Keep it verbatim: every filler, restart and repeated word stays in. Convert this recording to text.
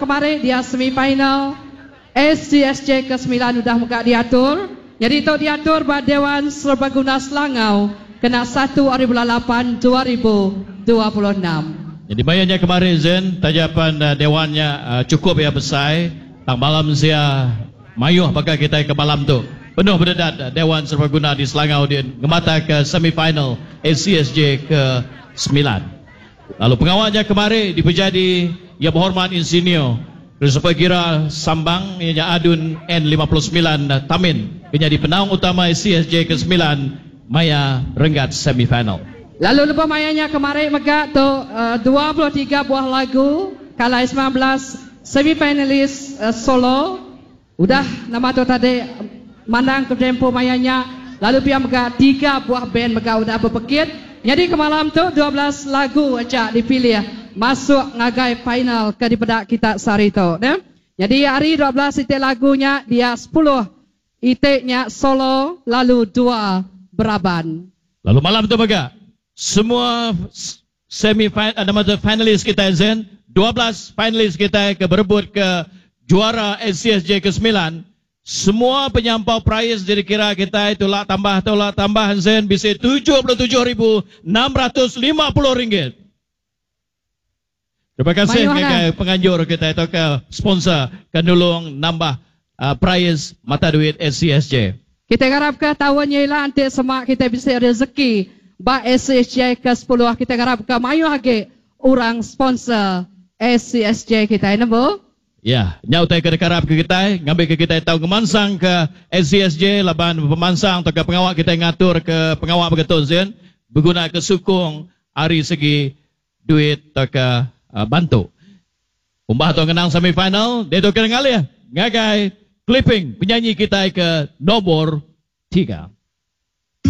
kemarin dia semifinal S C S J ke sembilan sudah muka diatur. Jadi itu diatur pada Dewan Serbaguna Selangau kena satu hari bulan lapan dua ribu dua puluh enam. Jadi bayarnya kemarin Zen, tajapan uh, dewannya uh, cukup ya besar. Tang malam sia mayuh pakai kita ke malam tu. Penuh berdedat uh, Dewan Serbaguna di Selangau dia ngemata ke semifinal S C S J ke sembilan. Lalu pengawalnya kemarin dipejadi Yang Berhormat Insinyur Reservoir Gira Sambang ianya Adun N lima puluh sembilan Tamin menjadi penaung utama S C S J ke sembilan Maya Renggat semifinal. Lalu lepas mayanya kemarin mega tu uh, dua puluh tiga buah lagu kala sembilan belas semifinalis uh, solo. Udah nama tu tadi mandang ke tempo mayanya. Lalu pihak mega tiga buah band mega udah berpekit. Jadi ke malam tu dua belas lagu acak dipilih masuk ngagai final ke di pedak kita sehari tu. Ya? Jadi hari dua belas itik lagunya dia sepuluh itiknya solo lalu dua beraban. Lalu malam tu mega semua semi nama finalis kita Zen, dua belas finalis kita ke berebut ke juara S C S J ke sembilan. Semua penyampau prize dikira kita itulah tambah tolak tambah Zen bisa tujuh puluh tujuh ribu enam ratus lima puluh ringgit. Terima kasih kepada penganjur kita itu ke sponsor ke nulung nambah uh, prize mata duit S C S J. Kita harap ke tahunnya ialah nanti semak kita bisa rezeki ba S C S J ke sepuluh. Kita harap ke mayu lagi orang sponsor S C S J kita ini bu. Ya, nyautai ke dekarap ke kita, ngambil ke kita tahu kemansang ke S C S J, laban pemansang atau ke pengawal kita ngatur ke pengawal begitu Zen, berguna ke sukung hari segi duit atau ke uh, bantu. Umbah atau kenang semifinal, dia tu kena ngalih, ngagai clipping penyanyi kita ke nomor tiga.